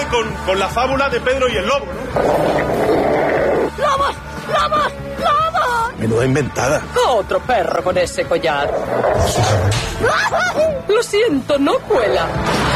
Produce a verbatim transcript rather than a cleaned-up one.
con, con la fábula de Pedro y el lobo, ¿no? ¡Lobos! ¡Lobos! ¡Lobos! Menuda inventada. Otro perro con ese collar. Lo siento, no cuela.